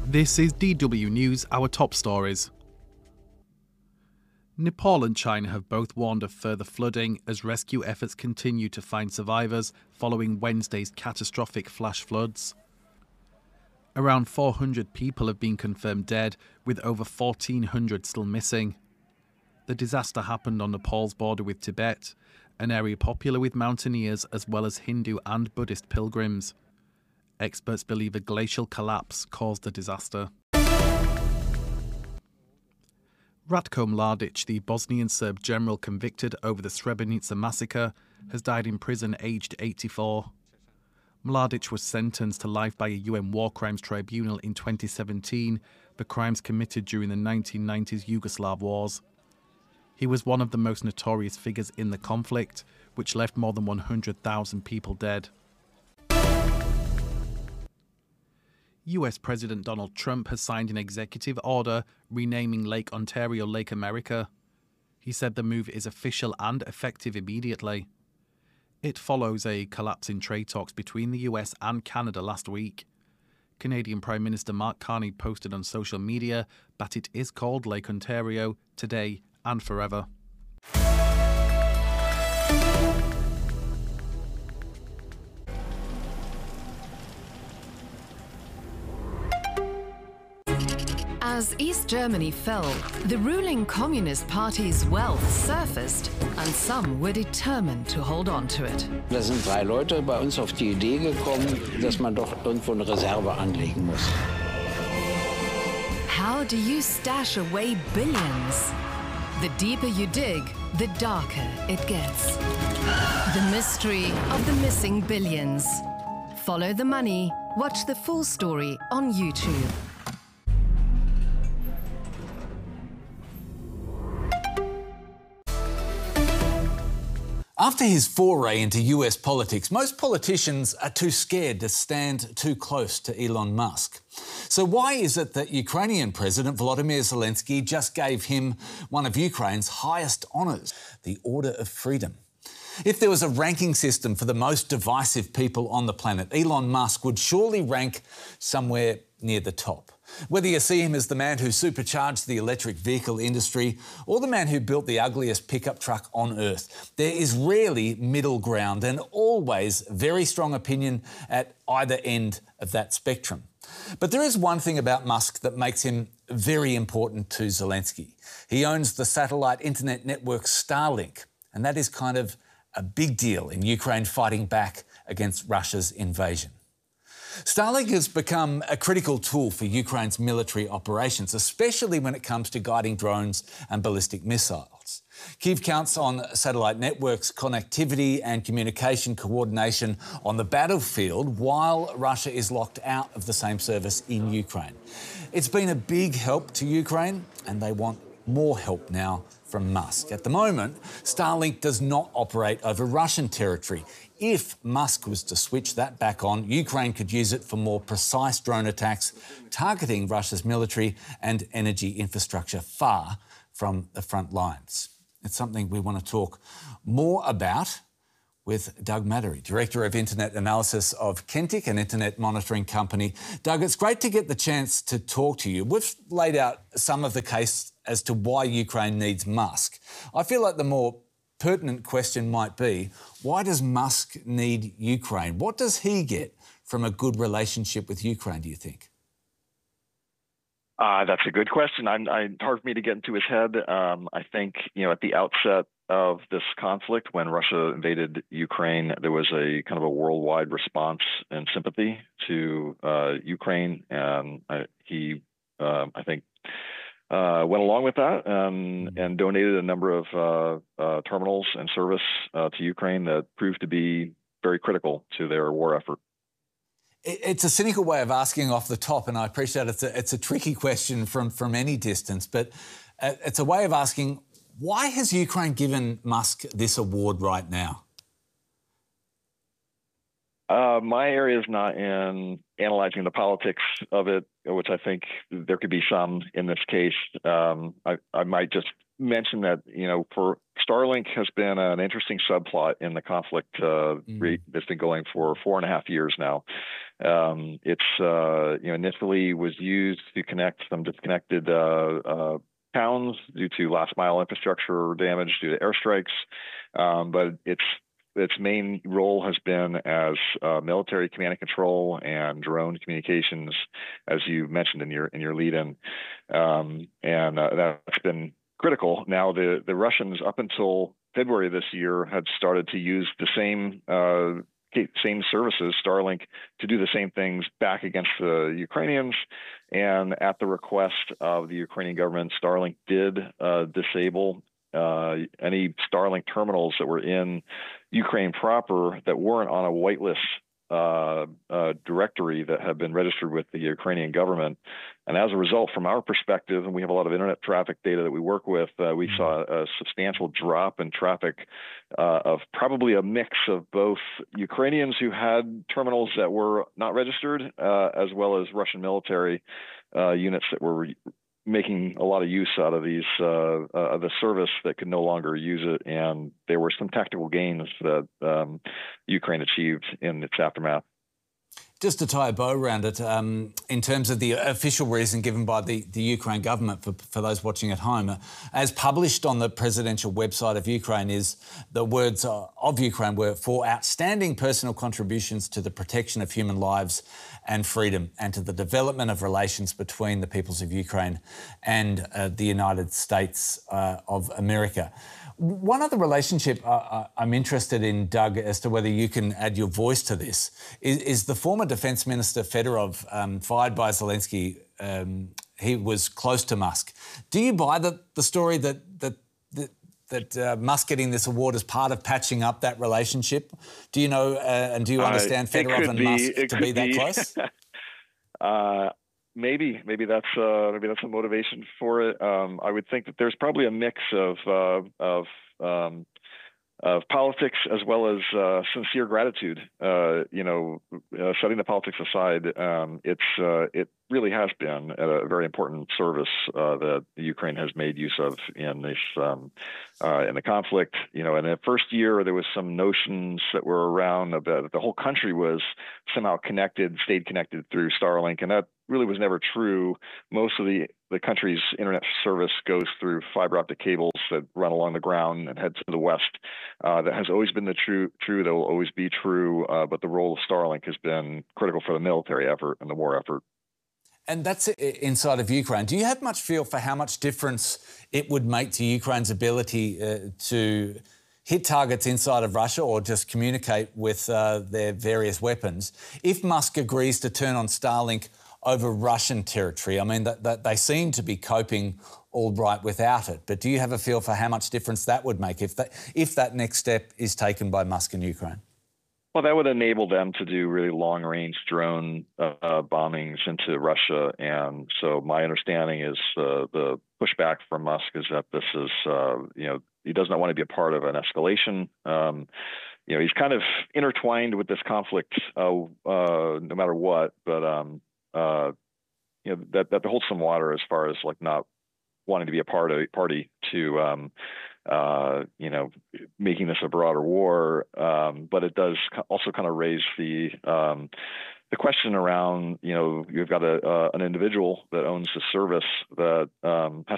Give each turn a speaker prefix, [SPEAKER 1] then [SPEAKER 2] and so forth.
[SPEAKER 1] This is DW News, our top stories. Nepal and China have both warned of further flooding as rescue efforts continue to find survivors following Wednesday's catastrophic flash floods. Around 400 people have been confirmed dead, with over 1,400 still missing. The disaster happened on Nepal's border with Tibet, an area popular with mountaineers as well as Hindu and Buddhist pilgrims. Experts believe a glacial collapse caused the disaster. Ratko Mladic, the Bosnian Serb general convicted over the Srebrenica massacre, has died in prison aged 84. Mladic was sentenced to life by a UN War Crimes Tribunal in 2017 for crimes committed during the 1990s Yugoslav wars. He was one of the most notorious figures in the conflict, which left more than 100,000 people dead. US President Donald Trump has signed an executive order renaming Lake Ontario Lake America. He said the move is official and effective immediately. It follows a collapse in trade talks between the US and Canada last week. Canadian Prime Minister Mark Carney posted on social media that it is called Lake Ontario today and forever.
[SPEAKER 2] As East Germany fell, the ruling Communist Party's wealth surfaced, and some were determined to hold on to it.
[SPEAKER 3] Da sind 3 Leute bei uns auf die Idee gekommen, dass man doch irgendwo eine Reserve anlegen muss.
[SPEAKER 2] How do you stash away billions? The deeper you dig, the darker it gets. The mystery of the missing billions. Follow the money. Watch the full story on YouTube.
[SPEAKER 4] After his foray into US politics, most politicians are too scared to stand too close to Elon Musk. So why is it that Ukrainian President Volodymyr Zelensky just gave him one of Ukraine's highest honours, the Order of Freedom? If there was a ranking system for the most divisive people on the planet, Elon Musk would surely rank somewhere near the top. Whether you see him as the man who supercharged the electric vehicle industry or the man who built the ugliest pickup truck on earth, there is rarely middle ground and always very strong opinion at either end of that spectrum. But there is one thing about Musk that makes him very important to Zelensky. He owns the satellite internet network Starlink, and that is kind of a big deal in Ukraine fighting back against Russia's invasion. Starlink has become a critical tool for Ukraine's military operations, especially when it comes to guiding drones and ballistic missiles. Kyiv counts on satellite networks, connectivity and communication coordination on the battlefield while Russia is locked out of the same service in Ukraine. It's been a big help to Ukraine, and they want more help now from Musk. At the moment, Starlink does not operate over Russian territory. If Musk was to switch that back on, Ukraine could use it for more precise drone attacks, targeting Russia's military and energy infrastructure far from the front lines. It's something we want to talk more about with Doug Mattery, Director of Internet Analysis of Kentik, an internet monitoring company. Doug, it's great to get the chance to talk to you. We've laid out some of the case as to why Ukraine needs Musk. I feel like the more pertinent question might be, why does Musk need Ukraine? What does he get from a good relationship with Ukraine, do you think?
[SPEAKER 5] That's a good question. It's hard for me to get into his head. I think, at the outset of this conflict, when Russia invaded Ukraine, there was a kind of a worldwide response and sympathy to Ukraine. And he, I think, went along with that and donated a number of terminals and service to Ukraine that proved to be very critical to their war effort.
[SPEAKER 4] It's a cynical way of asking off the top, and I appreciate it's a tricky question from any distance, but it's a way of asking, why has Ukraine given Musk this award right now?
[SPEAKER 5] My area is not in analyzing the politics of it, which I think there could be some in this case. I might just mention that, for Starlink has been an interesting subplot in the conflict that's been going for 4.5 years now. Initially was used to connect some disconnected towns due to last mile infrastructure damage due to airstrikes, but its main role has been as military command and control and drone communications, as you mentioned in your lead-in, and that's been critical. Now the Russians, up until February this year, had started to use the same services, Starlink, to do the same things back against the Ukrainians. And at the request of the Ukrainian government, Starlink did disable any Starlink terminals that were in Ukraine proper that weren't on a whitelist directory that had been registered with the Ukrainian government. And as a result, from our perspective, and we have a lot of internet traffic data that we work with, we saw a substantial drop in traffic of probably a mix of both Ukrainians who had terminals that were not registered, as well as Russian military units that were making a lot of use out of these of the service that could no longer use it. And there were some tactical gains that Ukraine achieved in its aftermath.
[SPEAKER 4] Just to tie a bow around it, in terms of the official reason given by the Ukraine government, for those watching at home, as published on the presidential website of Ukraine, is the words of Ukraine were for outstanding personal contributions to the protection of human lives and freedom and to the development of relations between the peoples of Ukraine and the United States of America. One other relationship I'm interested in, Doug, as to whether you can add your voice to this, is the former Defence Minister Fedorov, fired by Zelensky. He was close to Musk. Do you buy the story that Musk getting this award is part of patching up that relationship? Do you know and do you understand Fedorov and Musk to be that close?
[SPEAKER 5] Maybe that's a motivation for it. I would think that there's probably a mix of politics as well as sincere gratitude. Setting the politics aside, it really has been a very important service that Ukraine has made use of in this in the conflict. In the first year, there was some notions that were around that the whole country was somehow stayed connected through Starlink, and that really was never true. Most of the country's internet service goes through fiber optic cables that run along the ground and head to the west. That has always been true. That will always be true. But the role of Starlink has been critical for the military effort and the war effort.
[SPEAKER 4] And that's inside of Ukraine. Do you have much feel for how much difference it would make to Ukraine's ability to hit targets inside of Russia or just communicate with their various weapons if Musk agrees to turn on Starlink over Russian territory? I mean, that they seem to be coping all right without it. But do you have a feel for how much difference that would make if that next step is taken by Musk in Ukraine?
[SPEAKER 5] Well, that would enable them to do really long-range drone bombings into Russia. And so my understanding is the pushback from Musk is that this is, he does not want to be a part of an escalation. He's kind of intertwined with this conflict no matter what, but that holds some water as far as not wanting to be a party to making this a broader war, but it does also kind of raise the question around, you've got an individual that owns the service that has